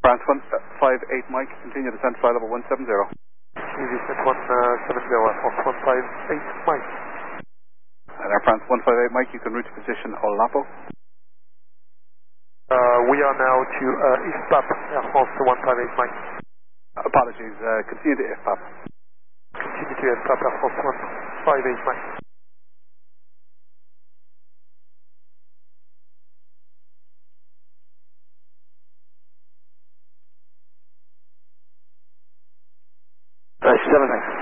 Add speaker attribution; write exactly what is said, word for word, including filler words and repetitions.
Speaker 1: France one five eight Mike, continue descent fly level one seven zero.
Speaker 2: Easy descent one seven zero, Air France one five eight Mike.
Speaker 1: And Air France one five eight Mike, you can route to position Olapo.
Speaker 2: Uh, we are now to uh, East P A P, Air France one five eight Mike.
Speaker 1: Apologies, uh, continue to F P A P.
Speaker 2: Continue to East P A P, Air France one five eight Mike.
Speaker 3: Uh, seven, thanks.